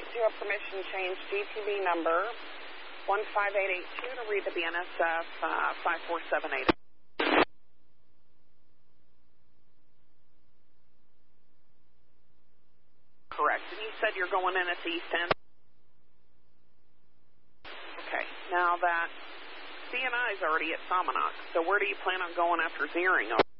right. Do you have permission to change GTB number 15882 to read the BNSF 54788? Correct. And you said you're going in at the east end? Okay. Now that CNI is already at Salmonock, so where do you plan on going after zeroing?